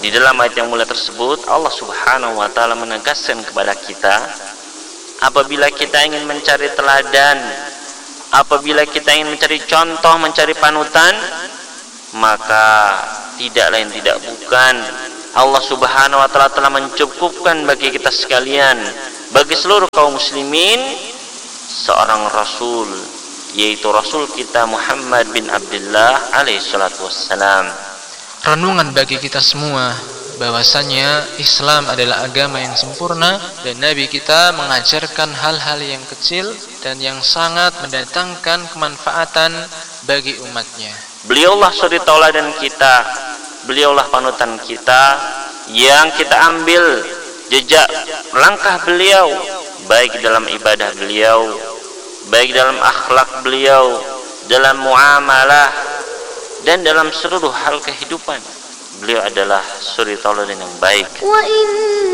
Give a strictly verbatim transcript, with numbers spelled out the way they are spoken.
Di dalam ayat yang mulia tersebut Allah Subhanahu wa taala menegaskan kepada kita, apabila kita ingin mencari teladan, apabila kita ingin mencari contoh, mencari panutan, maka tidak lain tidak bukan Allah Subhanahu wa taala telah mencukupkan bagi kita sekalian, bagi seluruh kaum muslimin, seorang rasul, yaitu rasul kita Muhammad bin Abdullah alaihi salatu wassalam. Renungan bagi kita semua bahwasanya Islam adalah agama yang sempurna dan Nabi kita mengajarkan hal-hal yang kecil dan yang sangat mendatangkan kemanfaatan bagi umatnya. Beliaulah suri tauladan kita, beliaulah panutan kita yang kita ambil jejak langkah beliau, baik dalam ibadah beliau, baik dalam akhlak beliau, dalam muamalah, dan dalam seluruh hal kehidupan. Beliau adalah suri tauladan yang baik.